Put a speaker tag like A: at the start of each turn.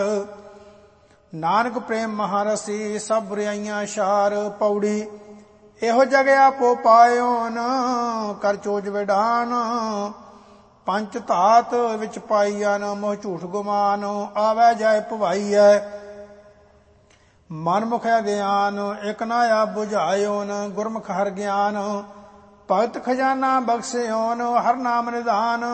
A: ਨਾਨਕ ਪ੍ਰੇਮ ਮਹਾਰਸੀ ਸਭ ਬੁਰਾਈਆਂ ਸ਼ਾਰ। ਪੌੜੀ ਇਹੋ ਜਗ ਆਪੋ ਪਾਇਓਨ ਕਰ ਚੋਜ ਵਿਡਾਨ। ਪੰਚ ਧਾਤ ਵਿੱਚ ਪਾਈਆਨ ਮੋਹ ਝੂਠ ਗੁਮਾਨ। ਆਵੈ ਜਾਇ ਭਵਾਈਐ ਮਨ ਮੁਖ ਅਗਿਆਨ। ਇਕ ਨਾ ਆਪ ਬੁਝਾਇਓਨ ਗੁਰਮੁਖ ਹਰ ਗਿਆਨ। ਭਗਤ ਖਜ਼ਾਨਾ ਬਖਸ਼ਿਓਨ ਹਰ ਨਾਮ ਨਿਧਾਨ।